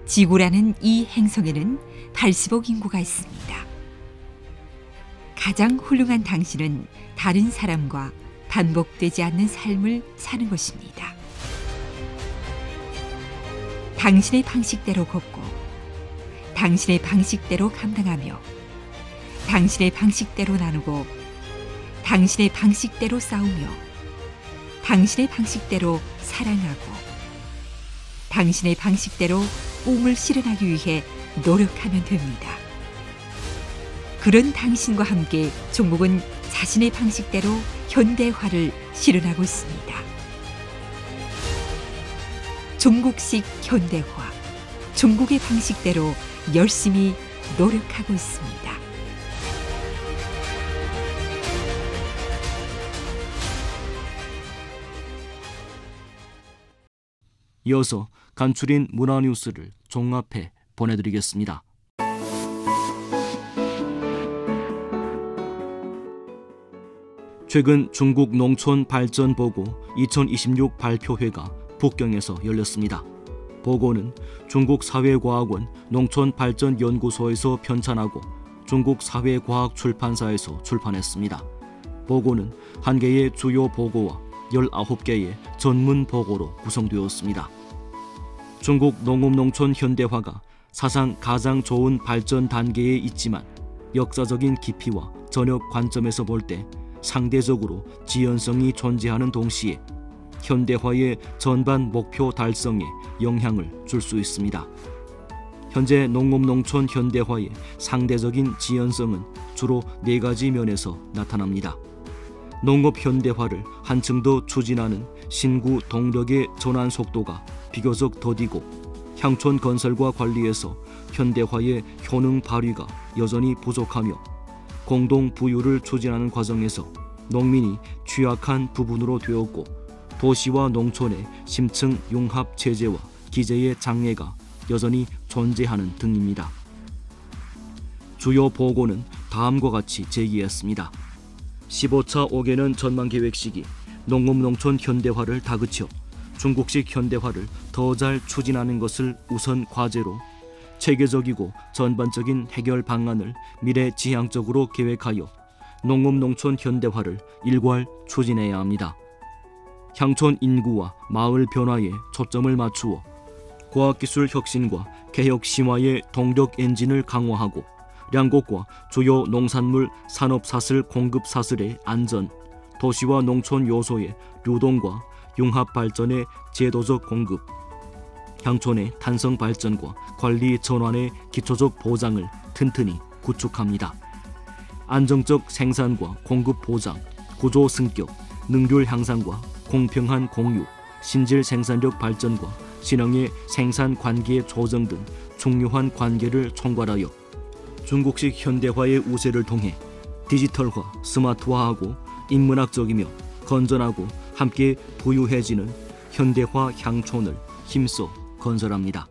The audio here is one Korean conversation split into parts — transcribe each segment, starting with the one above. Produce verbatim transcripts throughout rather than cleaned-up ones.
지구라는 이 행성에는 팔십억 인구가 있습니다. 가장 훌륭한 당신은 다른 사람과 반복되지 않는 삶을 사는 것입니다. 당신의 방식대로 걷고, 당신의 방식대로 감당하며, 당신의 방식대로 나누고, 당신의 방식대로 싸우며, 당신의 방식대로 사랑하고, 당신의 방식대로 꿈을 실현하기 위해 노력하면 됩니다. 그런 당신과 함께 종국은 자신의 방식대로 현대화를 실현하고 있습니다. 종국식 현대화, 종국의 방식대로 열심히 노력하고 있습니다. 이어서 간추린 문화뉴스를 종합해 보내드리겠습니다. 최근 중국 농촌발전보고 이천이십육 발표회가 북경에서 열렸습니다. 보고는 중국 사회과학원 농촌발전연구소에서 편찬하고 중국 사회과학출판사에서 출판했습니다. 보고는 한 개의 주요 보고와 열아홉 개의 전문 보고로 구성되었습니다. 중국 농업농촌 현대화가 사상 가장 좋은 발전 단계에 있지만 역사적인 깊이와 전역 관점에서 볼 때 상대적으로 지연성이 존재하는 동시에 현대화의 전반 목표 달성에 영향을 줄 수 있습니다. 현재 농업농촌 현대화의 상대적인 지연성은 주로 네 가지 면에서 나타납니다. 농업 현대화를 한층 더 추진하는 신구 동력의 전환 속도가 비교적 더디고 향촌 건설과 관리에서 현대화의 효능 발휘가 여전히 부족하며 공동 부유를 추진하는 과정에서 농민이 취약한 부분으로 되었고 도시와 농촌의 심층 융합 체제와 기제의 장애가 여전히 존재하는 등입니다. 주요 보고는 다음과 같이 제기했습니다. 십오 차 오 개년 전망계획 시기 농업농촌 현대화를 다그쳐 중국식 현대화를 더 잘 추진하는 것을 우선 과제로 체계적이고 전반적인 해결 방안을 미래지향적으로 계획하여 농업농촌 현대화를 일괄 추진해야 합니다. 향촌 인구와 마을 변화에 초점을 맞추어 과학기술 혁신과 개혁 심화의 동력 엔진을 강화하고 양곡과 주요 농산물 산업사슬 공급사슬의 안전, 도시와 농촌 요소의 유동과 융합발전의 제도적 공급, 향촌의 탄성발전과 관리 전환의 기초적 보장을 튼튼히 구축합니다. 안정적 생산과 공급 보장, 구조 승격, 능률 향상과 공평한 공유, 신질 생산력 발전과 신흥의 생산 관계 조정 등 중요한 관계를 총괄하여 중국식 현대화의 우세를 통해 디지털화, 스마트화하고 인문학적이며 건전하고 함께 부유해지는 현대화 향촌을 힘써 건설합니다.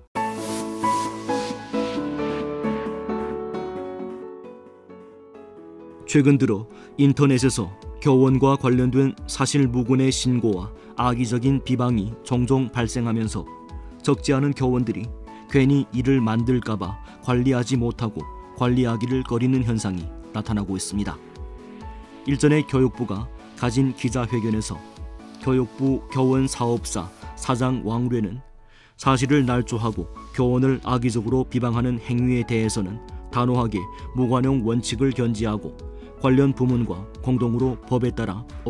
최근 들어 인터넷에서 교원과 관련된 사실무근의 신고와 악의적인 비방이 종종 발생하면서 적지 않은 교원들이 괜히 일을 만들까봐 관리하지 못하고 관리하기를 꺼리는 현상이 나타나고 있습니다. 일전에 교육부가 가진 기자회견에서 교육부 교원사업사 사장 왕뢰는 사실을 날조하고 교원을 악의적으로 비방하는 행위에 대해서는 단호하게 무관용 원칙을 견지하고 관련 부문과 공동으로 법에 따라